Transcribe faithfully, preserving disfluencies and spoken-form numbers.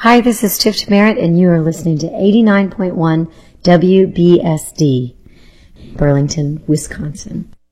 Hi, this is Tiff Merritt, and you are listening to eighty-nine point one W B S D, Burlington, Wisconsin.